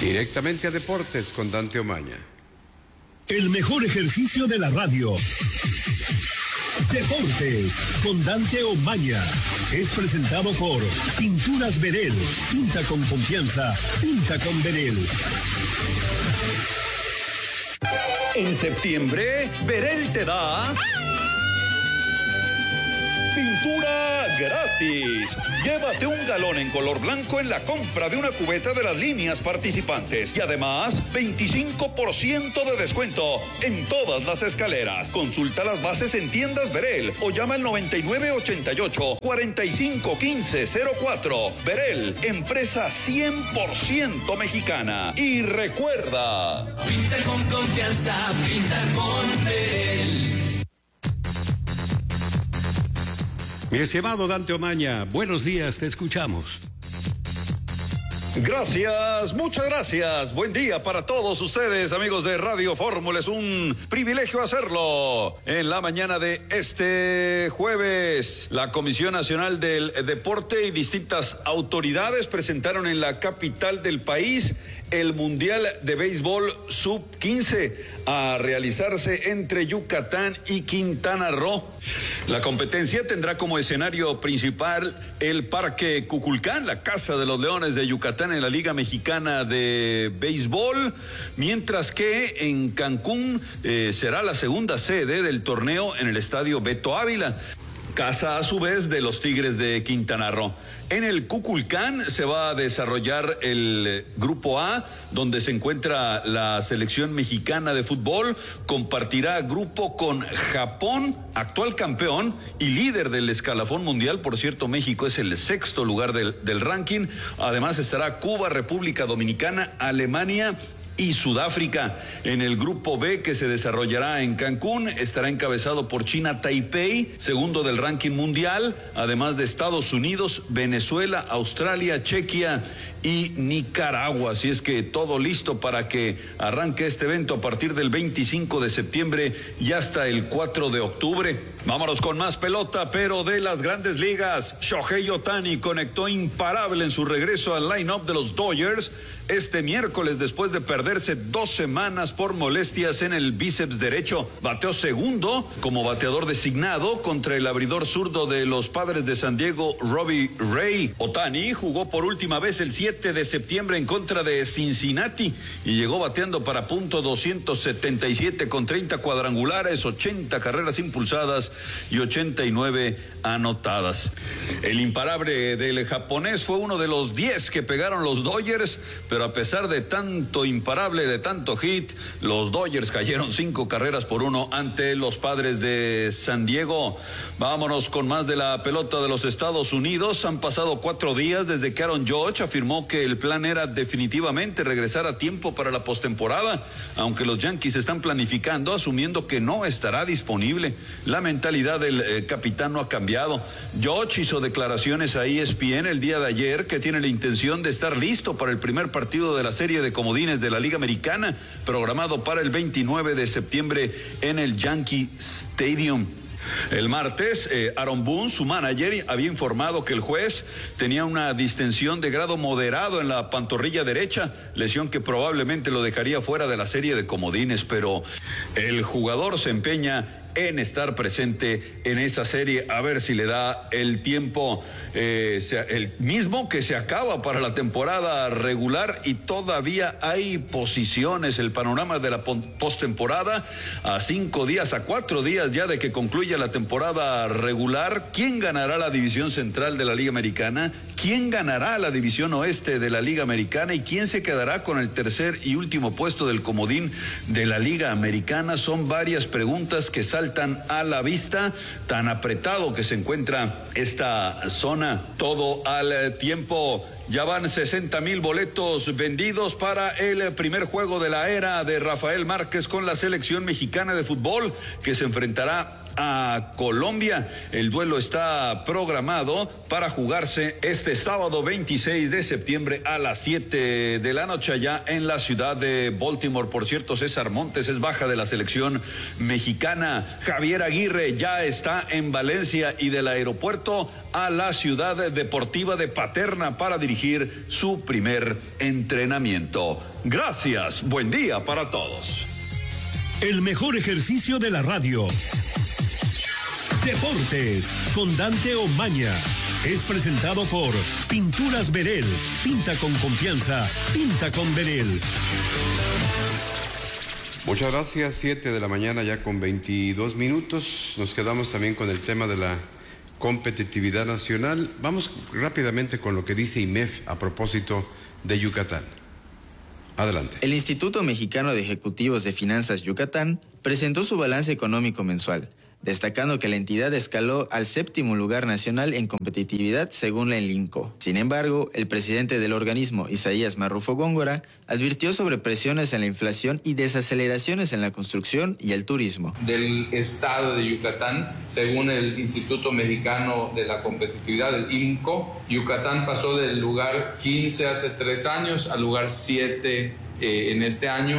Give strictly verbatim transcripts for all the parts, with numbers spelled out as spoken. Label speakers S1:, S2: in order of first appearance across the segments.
S1: Directamente a Deportes con Dante Omaña.
S2: El mejor ejercicio de la radio. Deportes con Dante Omaña. Es presentado por Pinturas Verel. Pinta con confianza. Pinta con Verel.
S3: En septiembre, Verel te da pintura gratis. Llévate un galón en color blanco en la compra de una cubeta de las líneas participantes. Y además, veinticinco por ciento de descuento en todas las escaleras. Consulta las bases en tiendas Verel o llama al noventa y nueve ochenta y ocho, cuarenta y cinco quince cero cuatro. Verel, empresa cien por ciento mexicana. Y recuerda,
S4: pinta con confianza, pinta con Verel.
S1: Mi estimado Dante Omaña, buenos días, te escuchamos.
S3: Gracias, muchas gracias. Buen día para todos ustedes, amigos de Radio Fórmula. Es un privilegio hacerlo en la mañana de este jueves. La Comisión Nacional del Deporte y distintas autoridades presentaron en la capital del país el Mundial de Béisbol sub quince a realizarse entre Yucatán y Quintana Roo. La competencia tendrá como escenario principal el Parque Cuculcán, la Casa de los Leones de Yucatán en la Liga Mexicana de Béisbol, mientras que en Cancún eh, será la segunda sede del torneo en el Estadio Beto Ávila, casa a su vez de los Tigres de Quintana Roo. En el Cuculcán se va a desarrollar el Grupo A, donde se encuentra la selección mexicana de fútbol. Compartirá grupo con Japón, actual campeón y líder del escalafón mundial. Por cierto, México es el sexto lugar del, del ranking. Además estará Cuba, República Dominicana, Alemania y Sudáfrica. En el Grupo B, que se desarrollará en Cancún, estará encabezado por China Taipei, segundo del ranking mundial, además de Estados Unidos, Venezuela, Australia, Chequia y Nicaragua. Así es que todo listo para que arranque este evento a partir del veinticinco de septiembre y hasta el cuatro de octubre. Vámonos con más pelota, pero de las grandes ligas. Shohei Ohtani conectó imparable en su regreso al line-up de los Dodgers este miércoles después de perderse dos semanas por molestias en el bíceps derecho. Bateó segundo como bateador designado contra el abridor zurdo de los Padres de San Diego, Robbie Ray. Ohtani jugó por última vez el siete de septiembre en contra de Cincinnati y llegó bateando para punto doscientos setenta y siete con treinta cuadrangulares, ochenta carreras impulsadas y ochenta y nueve anotadas. El imparable del japonés fue uno de los diez que pegaron los Dodgers, pero a pesar de tanto imparable, de tanto hit, los Dodgers cayeron cinco carreras por uno ante los Padres de San Diego. Vámonos con más de la pelota de los Estados Unidos. Han pasado cuatro días desde que Aaron Judge afirmó que el plan era definitivamente regresar a tiempo para la postemporada, aunque los Yankees están planificando asumiendo que no estará disponible. La mentalidad del eh, capitán no ha cambiado. Judge hizo declaraciones a E S P N el día de ayer que tiene la intención de estar listo para el primer partido de la serie de comodines de la Liga Americana, programado para el veintinueve de septiembre en el Yankee Stadium. El martes, eh, Aaron Boone, su manager, había informado que el juez tenía una distensión de grado moderado en la pantorrilla derecha, lesión que probablemente lo dejaría fuera de la serie de comodines, pero el jugador se empeña en estar presente en esa serie, a ver si le da el tiempo, eh, sea, el mismo que se acaba para la temporada regular, y todavía hay posiciones. El panorama de la postemporada a cinco días, a cuatro días ya de que concluya la temporada regular. ¿Quién ganará la división central de la Liga Americana? ¿Quién ganará la división oeste de la Liga Americana? ¿Y quién se quedará con el tercer y último puesto del comodín de la Liga Americana? Son varias preguntas que salen a la vista, tan apretado que se encuentra esta zona. Todo al tiempo. Ya van sesenta mil boletos vendidos para el primer juego de la era de Rafael Márquez con la selección mexicana de fútbol, que se enfrentará a Colombia. El duelo está programado para jugarse este sábado veintiséis de septiembre a las siete de la noche allá en la ciudad de Baltimore. Por cierto, César Montes es baja de la selección mexicana. Javier Aguirre ya está en Valencia y del aeropuerto a la ciudad deportiva de Paterna para dirigir su primer entrenamiento. Gracias, buen día para todos.
S2: El mejor ejercicio de la radio. Deportes con Dante Omaña. Es presentado por Pinturas Verel. Pinta con confianza. Pinta con Verel.
S5: Muchas gracias. Siete de la mañana ya con veintidós minutos. Nos quedamos también con el tema de la competitividad nacional. Vamos rápidamente con lo que dice I M E F a propósito de Yucatán. Adelante.
S6: El Instituto Mexicano de Ejecutivos de Finanzas Yucatán presentó su balance económico mensual, destacando que la entidad escaló al séptimo lugar nacional en competitividad según el INCO. Sin embargo, el presidente del organismo, Isaías Marrufo Góngora, advirtió sobre presiones en la inflación y desaceleraciones en la construcción y el turismo.
S7: Del estado de Yucatán, según el Instituto Mexicano de la Competitividad, el INCO, Yucatán pasó del lugar quince hace tres años al lugar siete eh, en este año.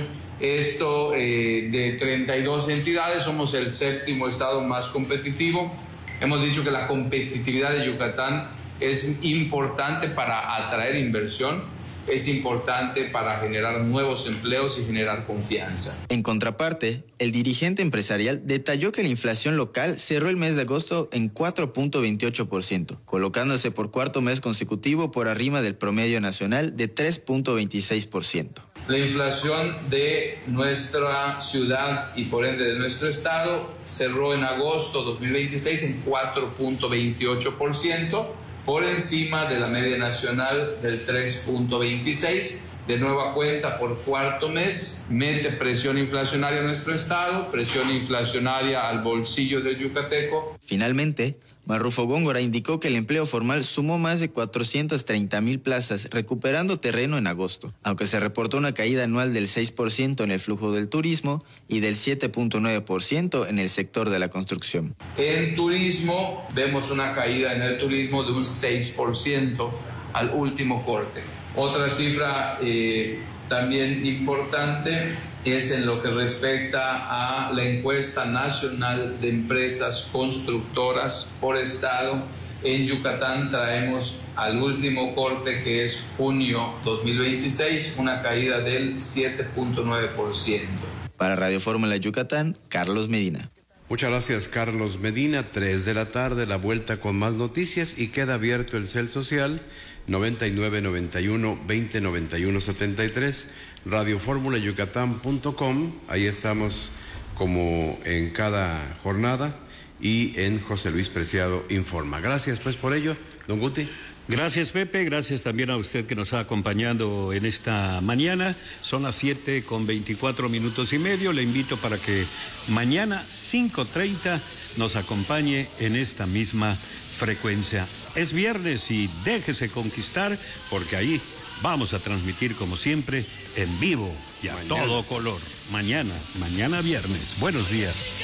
S7: Esto eh, de treinta y dos entidades, somos el séptimo estado más competitivo. Hemos dicho que la competitividad de Yucatán es importante para atraer inversión, es importante para generar nuevos empleos y generar confianza.
S6: En contraparte, el dirigente empresarial detalló que la inflación local cerró el mes de agosto en cuatro punto veintiocho por ciento, colocándose por cuarto mes consecutivo por arriba del promedio nacional de tres punto veintiséis por ciento.
S7: La inflación de nuestra ciudad y por ende de nuestro estado cerró en agosto dos mil veintiséis en cuatro punto veintiocho por ciento, por encima de la media nacional del tres punto veintiséis. De nueva cuenta, por cuarto mes, mete presión inflacionaria a nuestro estado, presión inflacionaria al bolsillo del yucateco.
S6: Finalmente, Marrufo Góngora indicó que el empleo formal sumó más de cuatrocientas treinta mil plazas, recuperando terreno en agosto, aunque se reportó una caída anual del seis por ciento en el flujo del turismo y del siete punto nueve por ciento en el sector de la construcción.
S7: En turismo, vemos una caída en el turismo de un seis por ciento al último corte. Otra cifra eh, también importante es en lo que respecta a la encuesta nacional de empresas constructoras por estado. En Yucatán traemos al último corte, que es junio dos mil veintiséis, una caída del siete punto nueve por ciento.
S6: Para Radio Fórmula Yucatán, Carlos Medina.
S5: Muchas gracias, Carlos Medina. Tres de la tarde, la vuelta con más noticias y queda abierto el cel social noventa y nueve, noventa y uno, veinte, noventa y uno, setenta y tres, radioformula yucatán punto com. Ahí estamos como en cada jornada y en José Luis Preciado Informa. Gracias pues por ello, don Guti.
S1: Gracias, Pepe, gracias también a usted que nos está acompañando en esta mañana. Son las siete con veinticuatro minutos y medio. Le invito para que mañana cinco treinta nos acompañe en esta misma frecuencia. Es viernes y déjese conquistar, porque ahí vamos a transmitir como siempre en vivo y a mañana. Todo color. Mañana, mañana viernes. Buenos días.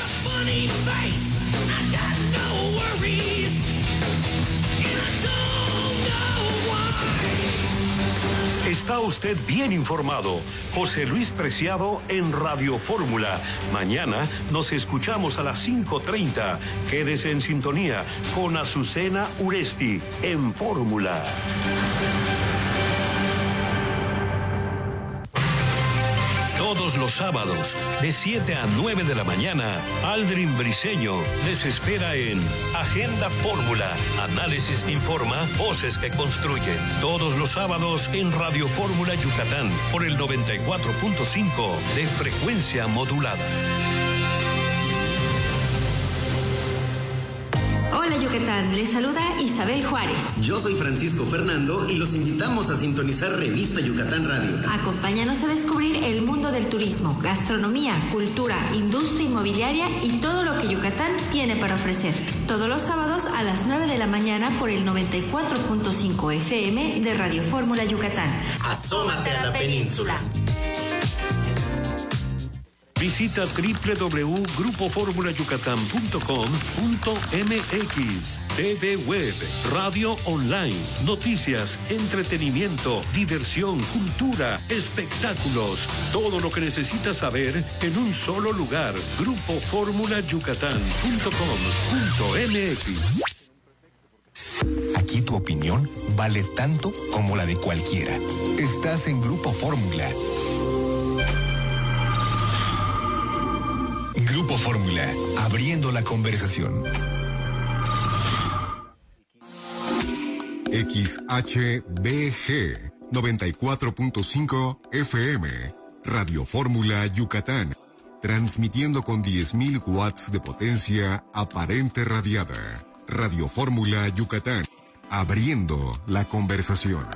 S2: Está usted bien informado. José Luis Preciado en Radio Fórmula. Mañana nos escuchamos a las cinco treinta. Quédese en sintonía con Azucena Uresti en Fórmula. Todos los sábados, de siete a nueve de la mañana, Aldrin Briseño les espera en Agenda Fórmula. Análisis que informa, voces que construyen. Todos los sábados en Radio Fórmula Yucatán, por el noventa y cuatro punto cinco de frecuencia modulada.
S8: Hola Yucatán, les saluda Isabel Juárez.
S9: Yo soy Francisco Fernando y los invitamos a sintonizar Revista Yucatán Radio.
S8: Acompáñanos a descubrir el mundo del turismo, gastronomía, cultura, industria inmobiliaria y todo lo que Yucatán tiene para ofrecer. Todos los sábados a las nueve de la mañana por el noventa y cuatro punto cinco F M de Radio Fórmula Yucatán.
S9: Asómate a la península.
S2: Visita doble u doble u doble u punto grupo fórmula yucatán punto com punto m x, T V Web, radio online, noticias, entretenimiento, diversión, cultura, espectáculos. Todo lo que necesitas saber en un solo lugar. grupo fórmula yucatán punto com punto m x.
S10: opinión vale tanto como la de cualquiera. Estás en Grupo Fórmula. Grupo Fórmula, abriendo la conversación.
S11: X H B G noventa y cuatro punto cinco F M, Radio Fórmula Yucatán, transmitiendo con diez mil watts de potencia aparente radiada. Radio Fórmula Yucatán, abriendo la conversación.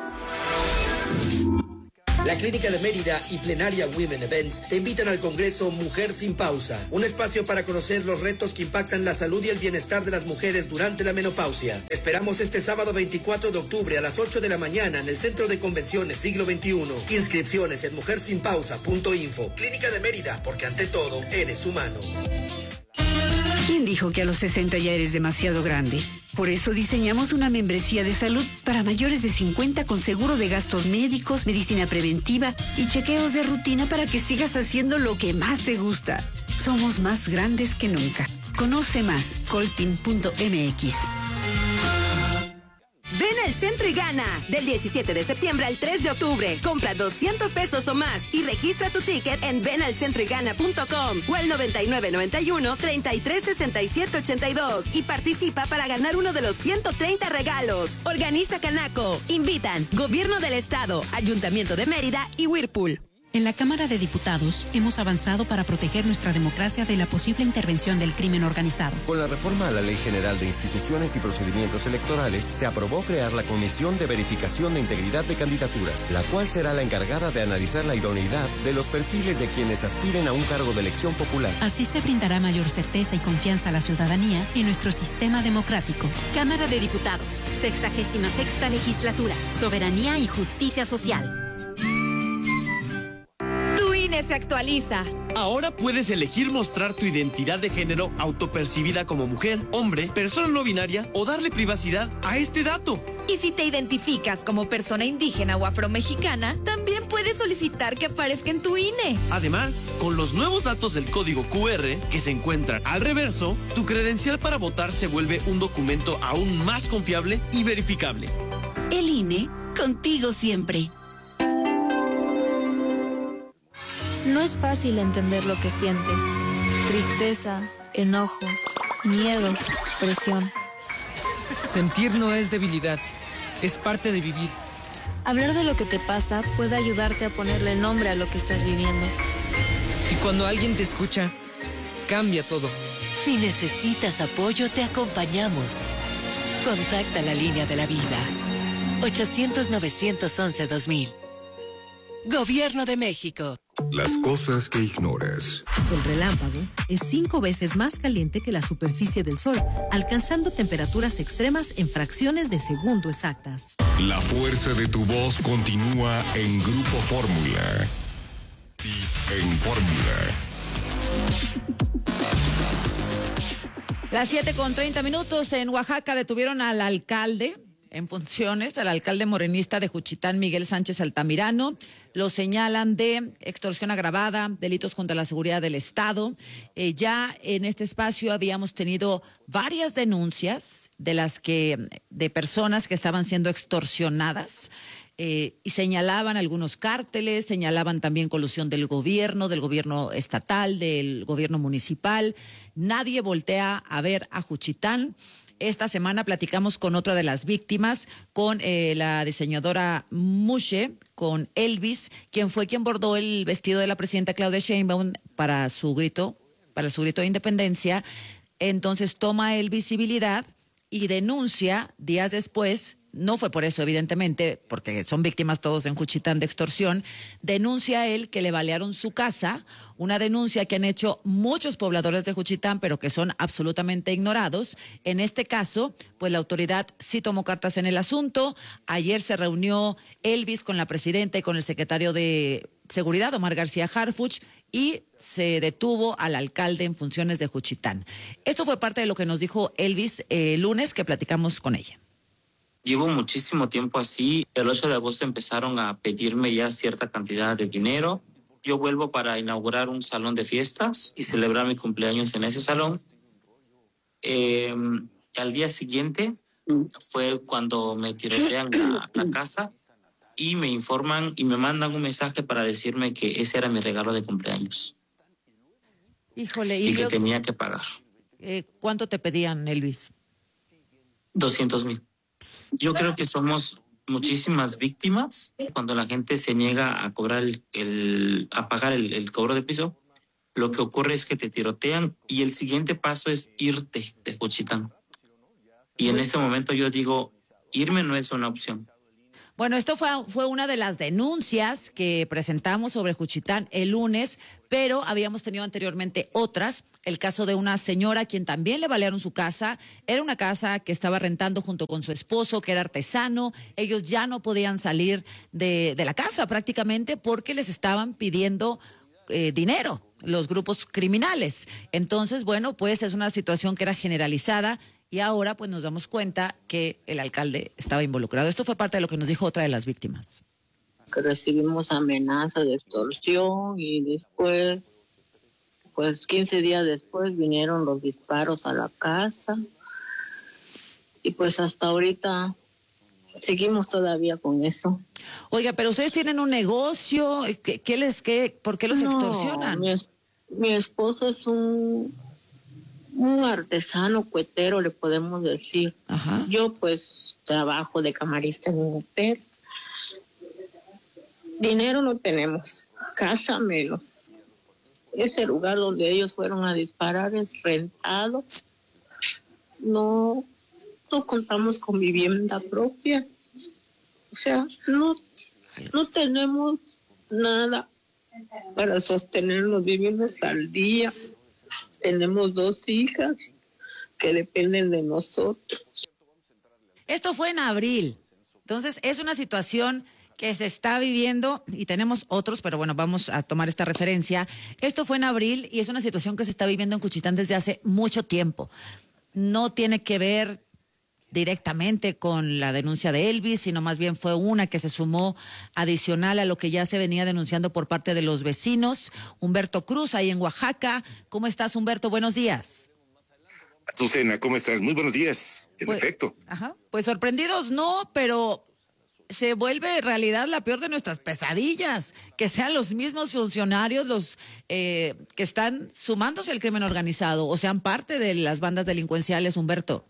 S12: La Clínica de Mérida y Plenaria Women Events te invitan al Congreso Mujer Sin Pausa, un espacio para conocer los retos que impactan la salud y el bienestar de las mujeres durante la menopausia. Esperamos este sábado veinticuatro de octubre a las ocho de la mañana en el Centro de Convenciones Siglo veintiuno. Inscripciones en mujer sin pausa punto info. Clínica de Mérida, porque ante todo eres humano.
S13: ¿Quién dijo que a los sesenta ya eres demasiado grande? Por eso diseñamos una membresía de salud para mayores de cincuenta con seguro de gastos médicos, medicina preventiva y chequeos de rutina para que sigas haciendo lo que más te gusta. Somos más grandes que nunca. Conoce más, coltin punto m x.
S14: Ven al centro y gana. Del diecisiete de septiembre al tres de octubre. Compra doscientos pesos o más y registra tu ticket en ven al centro y gana punto com o al noventa y nueve noventa y uno treinta y tres sesenta y siete ochenta y dos y participa para ganar uno de los ciento treinta regalos. Organiza Canaco. Invitan Gobierno del Estado, Ayuntamiento de Mérida y Whirlpool.
S15: En la Cámara de Diputados hemos avanzado para proteger nuestra democracia de la posible intervención del crimen organizado.
S16: Con la reforma a la Ley General de Instituciones y Procedimientos Electorales, se aprobó crear la Comisión de Verificación de Integridad de Candidaturas, la cual será la encargada de analizar la idoneidad de los perfiles de quienes aspiren a un cargo de elección popular.
S15: Así se brindará mayor certeza y confianza a la ciudadanía en nuestro sistema democrático.
S17: Cámara de Diputados, sexagésima sexta legislatura, Soberanía y Justicia Social.
S18: Se actualiza.
S19: Ahora puedes elegir mostrar tu identidad de género autopercibida como mujer, hombre, persona no binaria o darle privacidad a este dato.
S18: Y si te identificas como persona indígena o afromexicana, también puedes solicitar que aparezca en tu I N E.
S19: Además, con los nuevos datos del código Q R que se encuentran al reverso, tu credencial para votar se vuelve un documento aún más confiable y verificable.
S20: El I N E, contigo siempre.
S21: No es fácil entender lo que sientes. Tristeza, enojo, miedo, presión.
S22: Sentir no es debilidad, es parte de vivir.
S21: Hablar de lo que te pasa puede ayudarte a ponerle nombre a lo que estás viviendo.
S22: Y cuando alguien te escucha, cambia todo.
S23: Si necesitas apoyo, te acompañamos. Contacta la línea de la vida. ochocientos novecientos once dos mil. Gobierno de México.
S11: Las cosas que ignoras.
S24: El relámpago es cinco veces más caliente que la superficie del Sol, alcanzando temperaturas extremas en fracciones de segundo exactas.
S11: La fuerza de tu voz continúa en Grupo Fórmula. En Fórmula.
S25: Las siete con treinta minutos. En Oaxaca detuvieron al alcalde en funciones, al alcalde morenista de Juchitán, Miguel Sánchez Altamirano. Lo señalan de extorsión agravada, delitos contra la seguridad del Estado. Eh, ya en este espacio habíamos tenido varias denuncias de las que, de personas que estaban siendo extorsionadas. Eh, y señalaban algunos cárteles, señalaban también colusión del gobierno, del gobierno estatal, del gobierno municipal. Nadie voltea a ver a Juchitán. Esta semana platicamos con otra de las víctimas, con eh, la diseñadora Mushe, con Elvis, quien fue quien bordó el vestido de la presidenta Claudia Sheinbaum para su grito, para su grito de independencia. Entonces toma él visibilidad y denuncia días después. No fue por eso, evidentemente, porque son víctimas todos en Juchitán de extorsión. Denuncia él que le balearon su casa, una denuncia que han hecho muchos pobladores de Juchitán, pero que son absolutamente ignorados. En este caso, pues la autoridad sí tomó cartas en el asunto. Ayer se reunió Elvis con la presidenta y con el secretario de Seguridad, Omar García Harfuch, y se detuvo al alcalde en funciones de Juchitán. Esto fue parte de lo que nos dijo Elvis el eh, lunes que platicamos con ella.
S26: Llevo muchísimo tiempo así. El ocho de agosto empezaron a pedirme ya cierta cantidad de dinero. Yo vuelvo para inaugurar un salón de fiestas y celebrar mi cumpleaños en ese salón. Eh, al día siguiente fue cuando me tirotean la, la casa y me informan y me mandan un mensaje para decirme que ese era mi regalo de cumpleaños.
S25: Híjole,
S26: y, y
S25: yo,
S26: que tenía que pagar.
S25: Eh, ¿Cuánto te pedían, Elvis?
S26: doscientos mil. Yo creo que somos muchísimas víctimas cuando la gente se niega a cobrar el, el a pagar el, el cobro de piso. Lo que ocurre es que te tirotean y el siguiente paso es irte de Juchitán. Y en ese momento yo digo, irme no es una opción.
S25: Bueno, esto fue, fue una de las denuncias que presentamos sobre Juchitán el lunes, pero habíamos tenido anteriormente otras. El caso de una señora a quien también le balearon su casa. Era una casa que estaba rentando junto con su esposo, que era artesano. Ellos ya no podían salir de, de la casa prácticamente porque les estaban pidiendo eh, dinero, los grupos criminales. Entonces, bueno, pues es una situación que era generalizada. Y ahora pues nos damos cuenta que el alcalde estaba involucrado. Esto fue parte de lo que nos dijo otra de las víctimas.
S1: Que recibimos amenazas de extorsión y después, pues quince días después vinieron los disparos a la casa. Y pues hasta ahorita seguimos todavía con eso.
S25: Oiga, pero ustedes tienen un negocio, ¿qué, qué les, qué, por qué los
S1: no,
S25: extorsionan?
S1: Mi, mi esposo es un... un artesano cuetero, le podemos decir.
S25: Ajá.
S1: Yo pues trabajo de camarista en un hotel. Dinero no tenemos, casa menos. Ese lugar donde ellos fueron a disparar es rentado. No, no contamos con vivienda propia. O sea, no, no tenemos nada para sostenernos, vivimos al día. Tenemos dos hijas que dependen de nosotros.
S25: Esto fue en abril. Entonces, es una situación que se está viviendo y tenemos otros, pero bueno, vamos a tomar esta referencia. Esto fue en abril y es una situación que se está viviendo en Juchitán desde hace mucho tiempo. No tiene que ver directamente con la denuncia de Elvis, sino más bien fue una que se sumó adicional a lo que ya se venía denunciando por parte de los vecinos. Humberto Cruz, ahí en Oaxaca. ¿Cómo estás, Humberto? Buenos días.
S3: Azucena, ¿cómo estás? Muy buenos días, en
S25: pues,
S3: efecto.
S25: Ajá. Pues sorprendidos no, pero se vuelve realidad la peor de nuestras pesadillas, que sean los mismos funcionarios los eh, que están sumándose al crimen organizado o sean parte de las bandas delincuenciales, Humberto.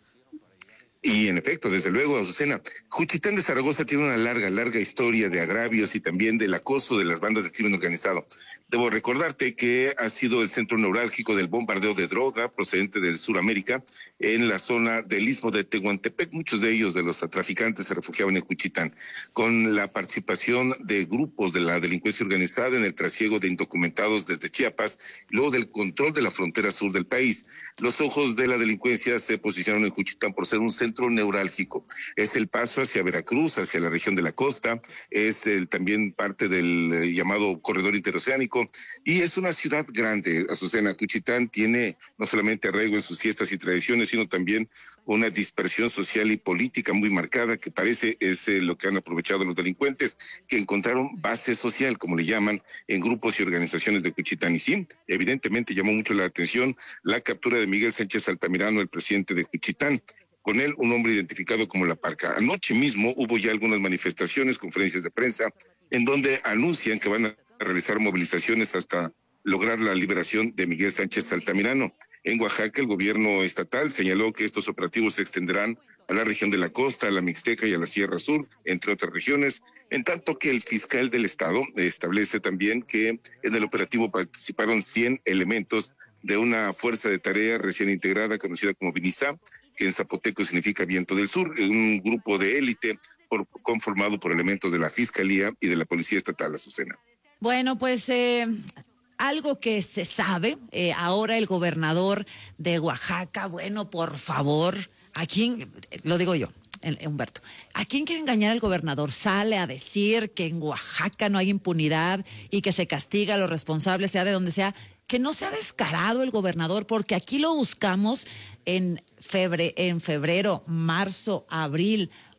S3: Y en efecto, desde luego, Azucena, Juchitán de Zaragoza tiene una larga, larga historia de agravios y también del acoso de las bandas de crimen organizado. Debo recordarte que ha sido el centro neurálgico del bombardeo de droga procedente de Sudamérica en la zona del istmo de Tehuantepec. Muchos de ellos, de los traficantes, se refugiaban en Juchitán, con la participación de grupos de la delincuencia organizada en el trasiego de indocumentados desde Chiapas, luego del control de la frontera sur del país. Los ojos de la delincuencia se posicionaron en Juchitán por ser un centro neurálgico. Es el paso hacia Veracruz, hacia la región de la costa, es el, también parte del eh, llamado corredor interoceánico, y es una ciudad grande. Azucena, Juchitán tiene no solamente arraigo en sus fiestas y tradiciones, sino también una dispersión social y política muy marcada, que parece es eh, lo que han aprovechado los delincuentes, que encontraron base social, como le llaman, en grupos y organizaciones de Juchitán. Y sí, evidentemente llamó mucho la atención la captura de Miguel Sánchez Altamirano, el presidente de Juchitán. Con él, un hombre identificado como La Parca. Anoche mismo hubo ya algunas manifestaciones, conferencias de prensa, en donde anuncian que van a realizar movilizaciones hasta lograr la liberación de Miguel Sánchez Altamirano. En Oaxaca, el gobierno estatal señaló que estos operativos se extenderán a la región de la costa, a la Mixteca y a la Sierra Sur, entre otras regiones, en tanto que el fiscal del estado establece también que en el operativo participaron cien elementos de una fuerza de tarea recién integrada conocida como VINISA, que en zapoteco significa Viento del Sur, un grupo de élite por, conformado por elementos de la Fiscalía y de la Policía Estatal, Azucena.
S25: Bueno, pues eh, algo que se sabe, eh, ahora el gobernador de Oaxaca, bueno, por favor, ¿a quién, lo digo yo, Humberto, ¿a quién quiere engañar el gobernador? Sale a decir que en Oaxaca no hay impunidad y que se castiga a los responsables, sea de donde sea. Que no sea descarado el gobernador, porque aquí lo buscamos en, febre, en febrero, marzo, abril,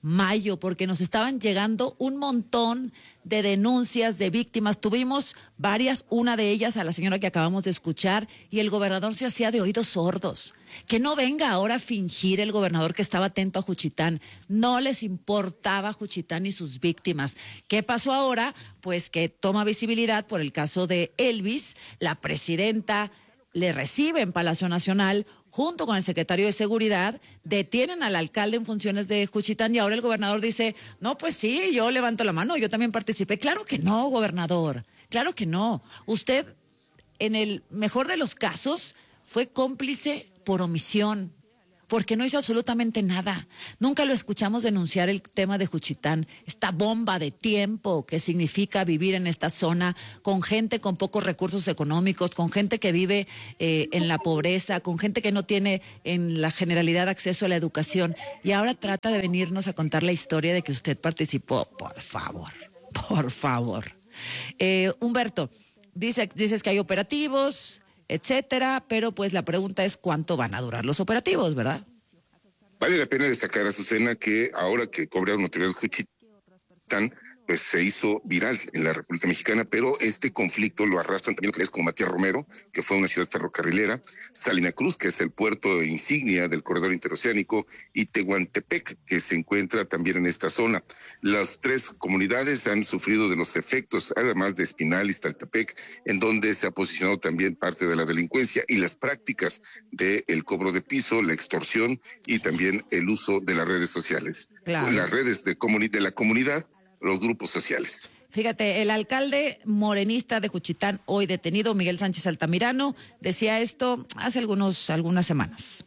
S25: mayo, porque nos estaban llegando un montón de denuncias de víctimas. Tuvimos varias, una de ellas a la señora que acabamos de escuchar, y el gobernador se hacía de oídos sordos. Que no venga ahora a fingir el gobernador que estaba atento a Juchitán. No les importaba Juchitán y sus víctimas. ¿Qué pasó ahora? Pues que toma visibilidad por el caso de Elvis. La presidenta le recibe en Palacio Nacional junto con el secretario de Seguridad, detienen al alcalde en funciones de Juchitán, y ahora el gobernador dice, no, pues sí, yo levanto la mano, yo también participé. Claro que no, gobernador, claro que no. Usted, en el mejor de los casos, fue cómplice por omisión, porque no hizo absolutamente nada. Nunca lo escuchamos denunciar el tema de Juchitán, esta bomba de tiempo que significa vivir en esta zona con gente con pocos recursos económicos, con gente que vive eh, en la pobreza, con gente que no tiene en la generalidad acceso a la educación. Y ahora trata de venirnos a contar la historia de que usted participó. Por favor, por favor. Eh, Humberto, dice, dices que hay operativos, etcétera, pero pues la pregunta es cuánto van a durar los operativos, ¿verdad?
S3: Vale la pena destacar, Azucena, que ahora que cobraron autoridades Juchitán, pues se hizo viral en la República Mexicana, pero este conflicto lo arrastran también localidades como Matías Romero, que fue una ciudad ferrocarrilera, Salina Cruz, que es el puerto insignia del corredor interoceánico, y Tehuantepec, que se encuentra también en esta zona. Las tres comunidades han sufrido de los efectos, además de Espinal y Xtaltepec, en donde se ha posicionado también parte de la delincuencia y las prácticas del cobro de piso, la extorsión y también el uso de las redes sociales. Claro. Las redes de, comuni- de la comunidad, los grupos sociales.
S25: Fíjate, el alcalde morenista de Juchitán, hoy detenido, Miguel Sánchez Altamirano, decía esto hace algunos, algunas semanas.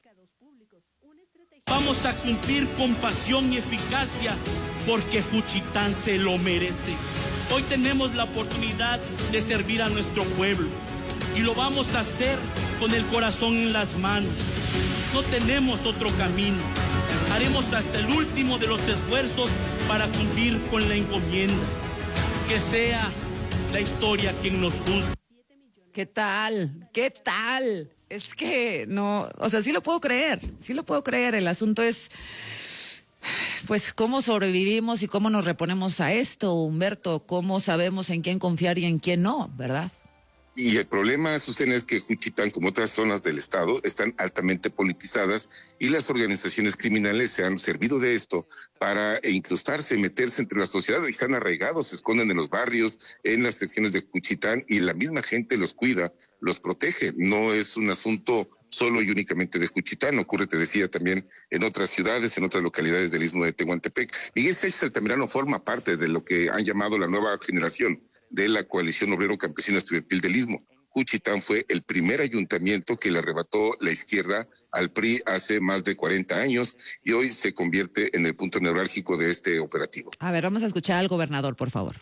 S4: Vamos a cumplir con pasión y eficacia porque Juchitán se lo merece. Hoy tenemos la oportunidad de servir a nuestro pueblo y lo vamos a hacer con el corazón en las manos. No tenemos otro camino. Haremos hasta el último de los esfuerzos para cumplir con la encomienda. Que sea la historia quien nos juzgue.
S25: ¿Qué tal? ¿Qué tal? Es que no, o sea, sí lo puedo creer, sí lo puedo creer. El asunto es, pues, cómo sobrevivimos y cómo nos reponemos a esto, Humberto. Cómo sabemos en quién confiar y en quién no, ¿verdad?
S3: Y el problema, Azucena, es que Juchitán, como otras zonas del estado, están altamente politizadas y las organizaciones criminales se han servido de esto para incrustarse, meterse entre la sociedad. Y están arraigados, se esconden en los barrios, en las secciones de Juchitán, y la misma gente los cuida, los protege. No es un asunto solo y únicamente de Juchitán, ocurre, te decía, también en otras ciudades, en otras localidades del istmo de Tehuantepec. Miguel Sánchez Altamirano forma parte de lo que han llamado la nueva generación de la Coalición Obrero Campesina Estudiantil del Istmo. Juchitán fue el primer ayuntamiento que le arrebató la izquierda al P R I hace más de cuarenta años y hoy se convierte en el punto neurálgico de este operativo.
S25: A ver, vamos a escuchar al gobernador, por favor.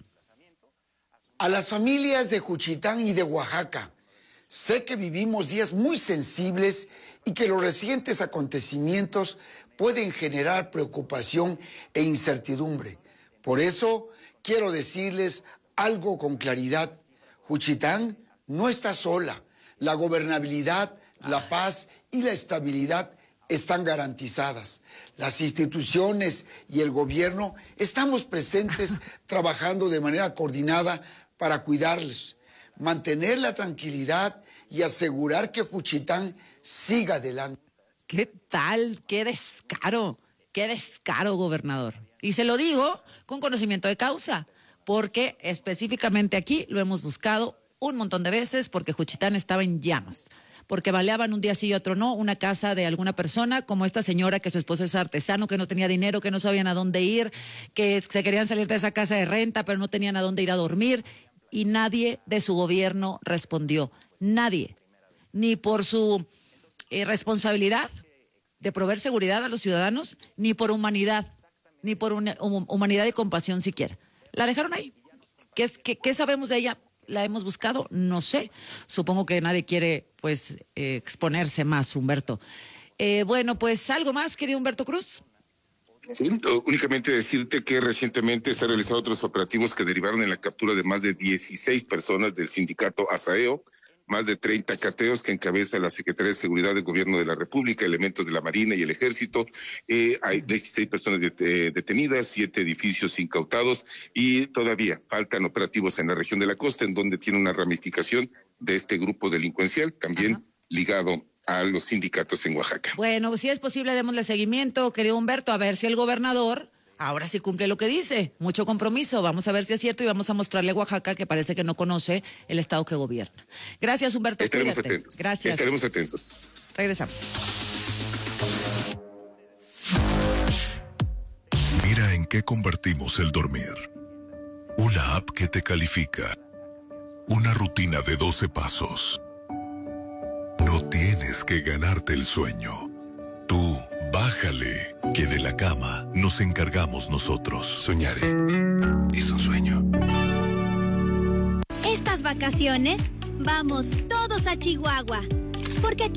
S5: A las familias de Juchitán y de Oaxaca, sé que vivimos días muy sensibles y que los recientes acontecimientos pueden generar preocupación e incertidumbre. Por eso quiero decirles algo con claridad. Juchitán no está sola. La gobernabilidad, la paz y la estabilidad están garantizadas. Las instituciones y el gobierno estamos presentes trabajando de manera coordinada para cuidarles, mantener la tranquilidad y asegurar que Juchitán siga adelante.
S25: ¿Qué tal? ¡Qué descaro! ¡Qué descaro, gobernador! Y se lo digo con conocimiento de causa, porque específicamente aquí lo hemos buscado un montón de veces, porque Juchitán estaba en llamas, porque baleaban un día sí y otro no una casa de alguna persona, como esta señora que su esposo es artesano, que no tenía dinero, que no sabían a dónde ir, que se querían salir de esa casa de renta, pero no tenían a dónde ir a dormir, y nadie de su gobierno respondió. Nadie. Ni por su eh, responsabilidad de proveer seguridad a los ciudadanos, ni por humanidad, ni por una, hum, humanidad y compasión siquiera. La dejaron ahí. ¿Qué, es, qué, ¿Qué sabemos de ella? ¿La hemos buscado? No sé. Supongo que nadie quiere, pues, eh, exponerse más, Humberto. Eh, bueno, pues, ¿algo más, querido Humberto Cruz?
S3: Sí, únicamente decirte que recientemente se han realizado otros operativos que derivaron en la captura de más de dieciséis personas del sindicato Asaeo. más de treinta cateos que encabeza la Secretaría de Seguridad del Gobierno de la República, elementos de la Marina y el Ejército. Eh, hay dieciséis personas det detenidas, siete edificios incautados y todavía faltan operativos en la región de la costa, en donde tiene una ramificación de este grupo delincuencial, también Ajá. ligado a los sindicatos en Oaxaca.
S25: Bueno, si es posible, démosle seguimiento, querido Humberto, a ver si el gobernador ahora sí cumple lo que dice. Mucho compromiso. Vamos a ver si es cierto y vamos a mostrarle a Oaxaca que parece que no conoce el estado que gobierna. Gracias, Humberto.
S3: Estaremos
S25: cuídate.
S3: atentos.
S25: Gracias.
S3: Estaremos atentos.
S25: Regresamos.
S2: Mira en qué convertimos el dormir. Una app que te califica. Una rutina de doce pasos. No tienes que ganarte el sueño. Tú, bájale, que de la cama nos encargamos nosotros. Soñaré. Es un sueño.
S6: Estas vacaciones, vamos todos a Chihuahua. Porque aquí